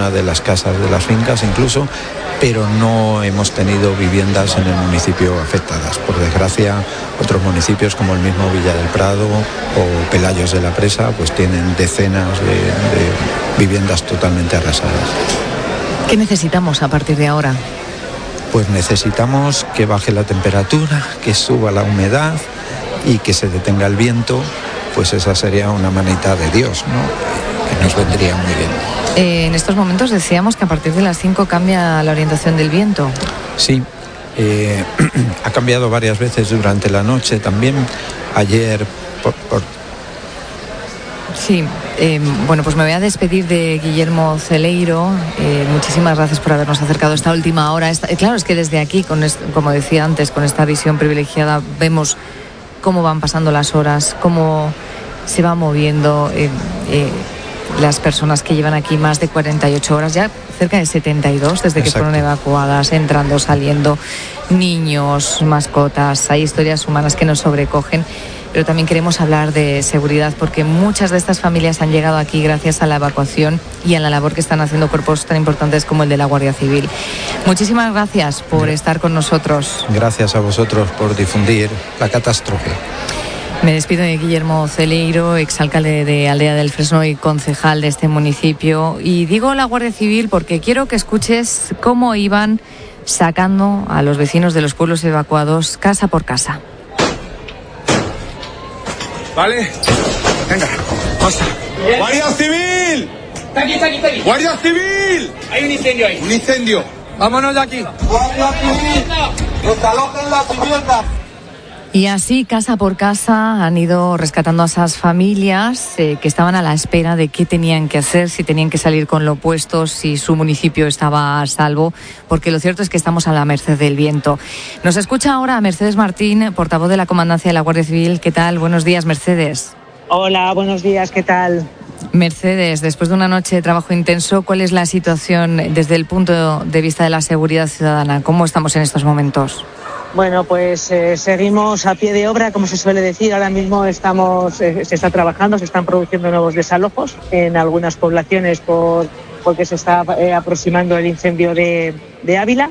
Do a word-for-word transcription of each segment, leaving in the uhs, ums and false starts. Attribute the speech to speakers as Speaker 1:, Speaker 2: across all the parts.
Speaker 1: alguna de las casas de las fincas incluso, pero no hemos tenido viviendas en el municipio afectadas. Por desgracia, otros municipios como el mismo Villa del Prado o Pelayos de la Presa pues tienen decenas de, de viviendas totalmente arrasadas.
Speaker 2: ¿Qué necesitamos a partir de ahora?
Speaker 1: Pues necesitamos que baje la temperatura, que suba la humedad y que se detenga el viento. Pues esa sería una manita de Dios, ¿no? Que nos vendría muy bien.
Speaker 2: Eh, en estos momentos decíamos que a partir de las cinco cambia la orientación del viento.
Speaker 1: Sí, eh, ha cambiado varias veces durante la noche también. Ayer por... por...
Speaker 2: Sí, eh, bueno, pues me voy a despedir de Guillermo Celeiro. Eh, muchísimas gracias por habernos acercado esta última hora. Esta, eh, claro, es que desde aquí, con est- como decía antes, con esta visión privilegiada, vemos cómo van pasando las horas, cómo se va moviendo eh, eh, las personas que llevan aquí más de cuarenta y ocho horas, ya cerca de setenta y dos desde que
Speaker 1: Exacto.
Speaker 2: fueron evacuadas, entrando, saliendo, niños, mascotas. Hay historias humanas que nos sobrecogen, pero también queremos hablar de seguridad porque muchas de estas familias han llegado aquí gracias a la evacuación y a la labor que están haciendo cuerpos tan importantes como el de la Guardia Civil. Muchísimas gracias por estar con nosotros.
Speaker 1: Gracias a vosotros por difundir la catástrofe.
Speaker 2: Me despido de Guillermo Celeiro, exalcalde de Aldea del Fresno y concejal de este municipio. Y digo la Guardia Civil porque quiero que escuches cómo iban sacando a los vecinos de los pueblos evacuados casa por casa.
Speaker 3: ¿Vale? Venga, basta. ¡Guardia Civil!
Speaker 4: Está aquí, está aquí, está aquí.
Speaker 3: ¡Guardia Civil!
Speaker 4: Hay un incendio ahí.
Speaker 3: Un incendio. Vámonos de aquí.
Speaker 5: ¡Guardia Civil! ¡Desalojen las viviendas!
Speaker 2: Y así, casa por casa, han ido rescatando a esas familias eh, que estaban a la espera de qué tenían que hacer, si tenían que salir con lo opuesto, si su municipio estaba a salvo, porque lo cierto es que estamos a la merced del viento. Nos escucha ahora Mercedes Martín, portavoz de la Comandancia de la Guardia Civil. ¿Qué tal? Buenos días, Mercedes.
Speaker 6: Hola, buenos días, ¿qué tal?
Speaker 2: Mercedes, después de una noche de trabajo intenso, ¿cuál es la situación desde el punto de vista de la seguridad ciudadana? ¿Cómo estamos en estos momentos?
Speaker 6: Bueno, pues eh, seguimos a pie de obra, como se suele decir. Ahora mismo estamos, eh, se está trabajando, se están produciendo nuevos desalojos en algunas poblaciones por, porque se está eh, aproximando el incendio de, de Ávila.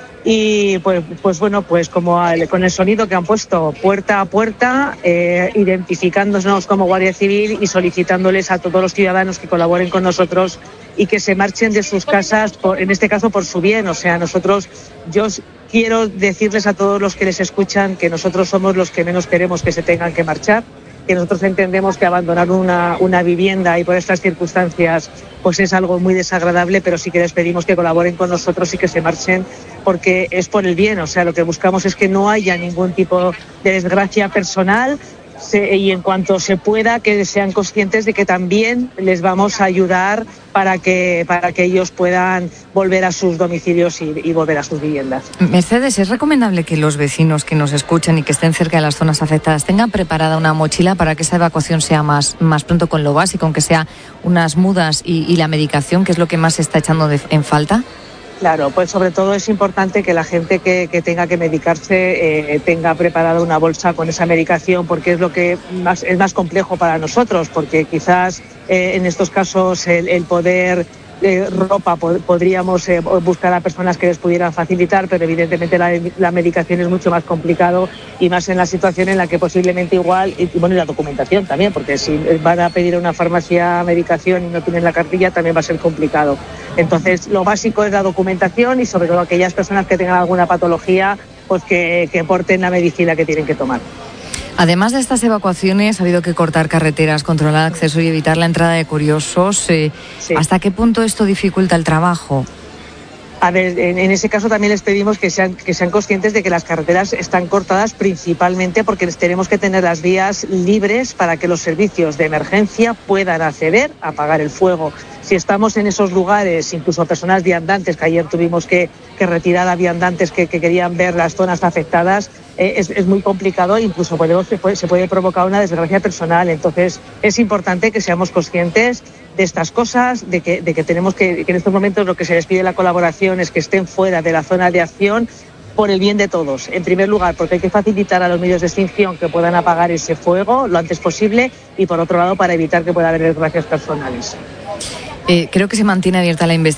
Speaker 6: Y pues, pues bueno, pues como al, con el sonido que han puesto puerta a puerta, eh, identificándonos como Guardia Civil y solicitándoles a todos los ciudadanos que colaboren con nosotros y que se marchen de sus casas, por, en este caso por su bien. O sea, nosotros, yo quiero decirles a todos los que les escuchan que nosotros somos los que menos queremos que se tengan que marchar, que nosotros entendemos que abandonar una, una vivienda y por estas circunstancias pues es algo muy desagradable, pero sí que les pedimos que colaboren con nosotros y que se marchen porque es por el bien. O sea, lo que buscamos es que no haya ningún tipo de desgracia personal. Se, y en cuanto se pueda, que sean conscientes de que también les vamos a ayudar para que, para que ellos puedan volver a sus domicilios y, y volver a sus viviendas.
Speaker 2: Mercedes, ¿es recomendable que los vecinos que nos escuchan y que estén cerca de las zonas afectadas tengan preparada una mochila para que esa evacuación sea más, más pronto con lo básico, aunque sea unas mudas y, y la medicación, que es lo que más se está echando de, en falta?
Speaker 6: Claro, pues sobre todo es importante que la gente que, que tenga que medicarse eh, tenga preparada una bolsa con esa medicación, porque es lo que más, es más complejo para nosotros, porque quizás eh, en estos casos el, el poder eh, ropa pod- podríamos eh, buscar a personas que les pudieran facilitar, pero evidentemente la, la medicación es mucho más complicado y más en la situación en la que posiblemente igual, y bueno, y la documentación también, porque si van a pedir a una farmacia medicación y no tienen la cartilla también va a ser complicado. Entonces, lo básico es la documentación y sobre todo aquellas personas que tengan alguna patología, pues que, que porten la medicina que tienen que tomar.
Speaker 2: Además de estas evacuaciones, ha habido que cortar carreteras, controlar acceso y evitar la entrada de curiosos. Eh,
Speaker 6: Sí.
Speaker 2: ¿Hasta qué punto esto dificulta el trabajo?
Speaker 6: A ver, en, en ese caso también les pedimos que sean, que sean conscientes de que las carreteras están cortadas principalmente porque les tenemos que tener las vías libres para que los servicios de emergencia puedan acceder a apagar el fuego. Si estamos en esos lugares, incluso personas viandantes, que ayer tuvimos que, que retirar a viandantes que, que querían ver las zonas afectadas, eh, es, es muy complicado, incluso podemos, se, puede, se puede provocar una desgracia personal. Entonces es importante que seamos conscientes de estas cosas, de que, de que tenemos que, que en estos momentos lo que se les pide la colaboración es que estén fuera de la zona de acción por el bien de todos. En primer lugar, porque hay que facilitar a los medios de extinción que puedan apagar ese fuego lo antes posible y por otro lado para evitar que pueda haber desgracias personales.
Speaker 2: Eh, creo que se mantiene abierta la investigación.